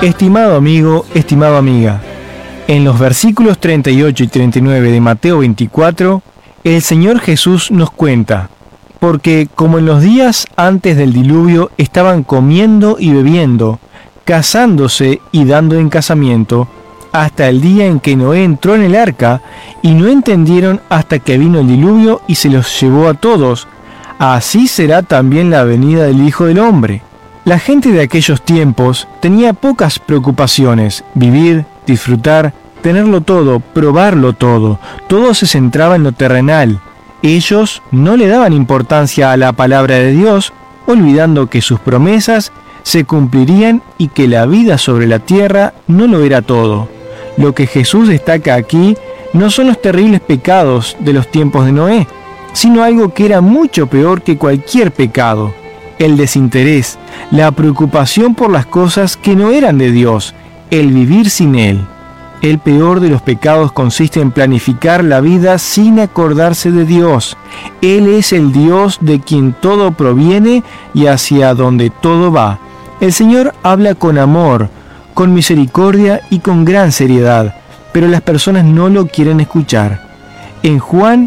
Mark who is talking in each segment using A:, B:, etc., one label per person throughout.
A: Estimado amigo, estimada amiga, en los versículos 38 y 39 de Mateo 24, el Señor Jesús nos cuenta: porque como en los días antes del diluvio estaban comiendo y bebiendo, casándose y dando en casamiento, hasta el día en que Noé entró en el arca, y no entendieron hasta que vino el diluvio y se los llevó a todos, así será también la venida del Hijo del Hombre. La gente de aquellos tiempos tenía pocas preocupaciones: vivir, disfrutar, tenerlo todo, probarlo todo. Todo se centraba en lo terrenal. Ellos no le daban importancia a la palabra de Dios, olvidando que sus promesas se cumplirían y que la vida sobre la tierra no lo era todo. Lo que Jesús destaca aquí no son los terribles pecados de los tiempos de Noé, sino algo que era mucho peor que cualquier pecado: el desinterés, la preocupación por las cosas que no eran de Dios, el vivir sin Él. El peor de los pecados consiste en planificar la vida sin acordarse de Dios. Él es el Dios de quien todo proviene y hacia donde todo va. El Señor habla con amor, con misericordia y con gran seriedad, pero las personas no lo quieren escuchar. En Juan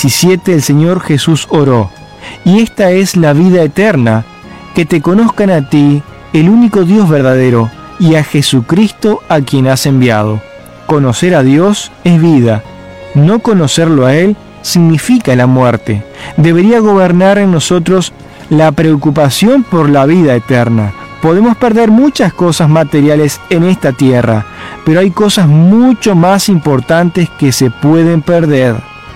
A: 17 el Señor Jesús oró: y esta es la vida eterna, que te conozcan a ti, el único Dios verdadero, y a Jesucristo a quien has enviado. Conocer a Dios es vida. No conocerlo a Él significa la muerte. Debería gobernar en nosotros la preocupación por la vida eterna. Podemos perder muchas cosas materiales en esta tierra, pero hay cosas mucho más importantes que se pueden perder.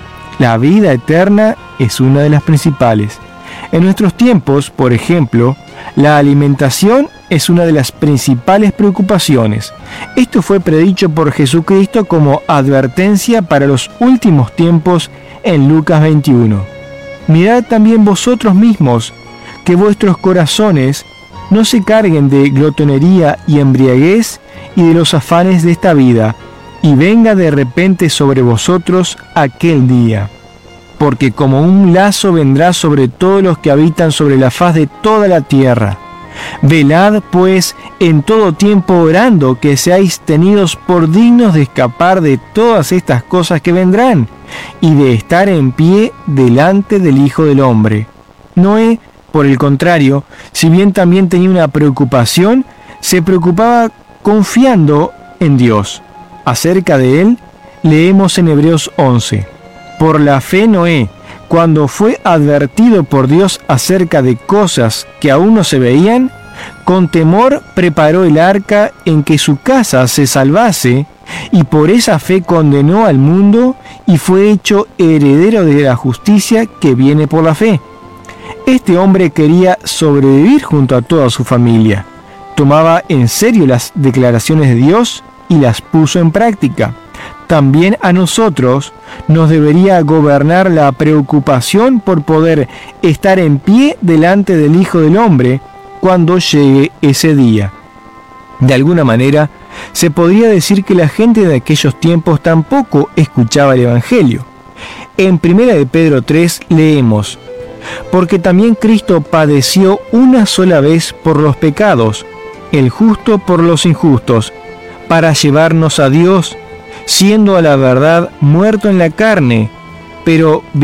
A: La vida eterna es una de las principales. En nuestros tiempos, por ejemplo, la alimentación es una de las principales preocupaciones. Esto fue predicho por Jesucristo como advertencia para los últimos tiempos en Lucas 21. Mirad también vosotros mismos, que vuestros corazones no se carguen de glotonería y embriaguez y de los afanes de esta vida, y venga de repente sobre vosotros aquel día. Porque como un lazo vendrá sobre todos los que habitan sobre la faz de toda la tierra. Velad, pues, en todo tiempo orando, que seáis tenidos por dignos de escapar de todas estas cosas que vendrán, y de estar en pie delante del Hijo del Hombre. Noé, por el contrario, si bien también tenía una preocupación, se preocupaba confiando en Dios. Acerca de él, leemos en Hebreos 11. Por la fe Noé, cuando fue advertido por Dios acerca de cosas que aún no se veían, con temor preparó el arca en que su casa se salvase, y por esa fe condenó al mundo y fue hecho heredero de la justicia que viene por la fe. Este hombre quería sobrevivir junto a toda su familia. Tomaba en serio las declaraciones de Dios y las puso en práctica. También a nosotros nos debería gobernar la preocupación por poder estar en pie delante del Hijo del Hombre cuando llegue ese día. De alguna manera, se podría decir que la gente de aquellos tiempos tampoco escuchaba el Evangelio. En 1 de Pedro 3 leemos: porque también Cristo padeció una sola vez por los pecados, el justo por los injustos, para llevarnos a Dios, siendo a la verdad muerto en la carne, pero